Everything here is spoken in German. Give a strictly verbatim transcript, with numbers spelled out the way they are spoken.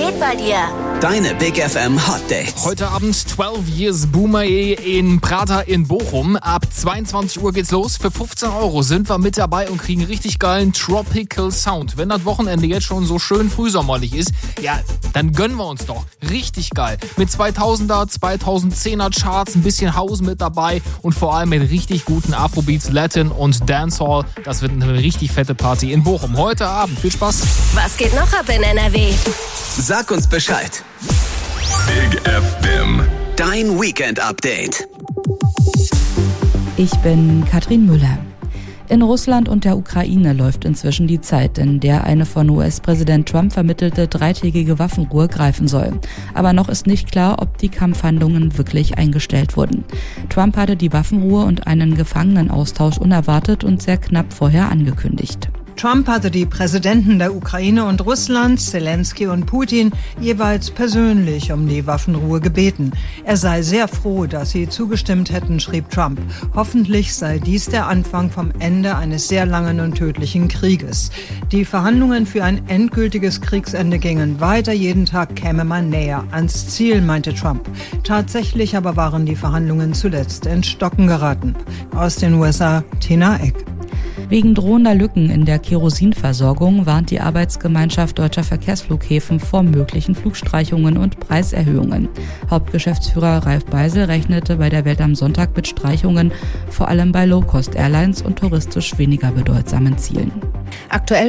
geht bei dir? Deine Big F M Hot Dates. Heute Abend zwölf Years Boomer in Prater in Bochum. Ab zweiundzwanzig Uhr geht's los. Für fünfzehn Euro sind wir mit dabei und kriegen richtig geilen Tropical Sound. Wenn das Wochenende jetzt schon so schön frühsommerlich ist, ja, dann gönnen wir uns doch. Richtig geil. Mit zweitausender, zweitausendzehner Charts, ein bisschen House mit dabei und vor allem mit richtig guten Afrobeats, Latin und Dancehall. Das wird eine richtig fette Party in Bochum. Heute Abend. Viel Spaß. Was geht noch ab in N R W? Sag uns Bescheid. Big F M. Dein Weekend-Update. Ich bin Katrin Müller. In Russland und der Ukraine läuft inzwischen die Zeit, in der eine von U S-Präsident Trump vermittelte dreitägige Waffenruhe greifen soll. Aber noch ist nicht klar, ob die Kampfhandlungen wirklich eingestellt wurden. Trump hatte die Waffenruhe und einen Gefangenenaustausch unerwartet und sehr knapp vorher angekündigt. Trump hatte die Präsidenten der Ukraine und Russlands, Zelensky und Putin, jeweils persönlich um die Waffenruhe gebeten. Er sei sehr froh, dass sie zugestimmt hätten, schrieb Trump. Hoffentlich sei dies der Anfang vom Ende eines sehr langen und tödlichen Krieges. Die Verhandlungen für ein endgültiges Kriegsende gingen weiter. Jeden Tag käme man näher ans Ziel, meinte Trump. Tatsächlich aber waren die Verhandlungen zuletzt ins Stocken geraten. Aus den U S A, Tina Eck. Wegen drohender Lücken in der Kerosinversorgung warnt die Arbeitsgemeinschaft Deutscher Verkehrsflughäfen vor möglichen Flugstreichungen und Preiserhöhungen. Hauptgeschäftsführer Ralf Beisel rechnete bei der Welt am Sonntag mit Streichungen, vor allem bei Low-Cost-Airlines und touristisch weniger bedeutsamen Zielen. Aktuell